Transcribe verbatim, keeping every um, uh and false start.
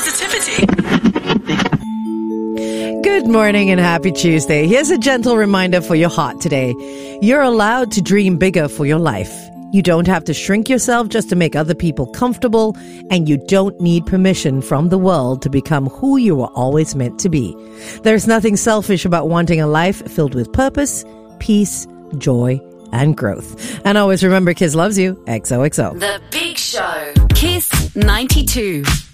positivity. Good morning and happy Tuesday. Here's a gentle reminder for your heart today. You're allowed to dream bigger for your life. You don't have to shrink yourself just to make other people comfortable, and you don't need permission from the world to become who you were always meant to be. There's nothing selfish about wanting a life filled with purpose, peace, joy, and growth. And always remember, Kiss loves you. X O X O. The Big Show. Kiss ninety-two.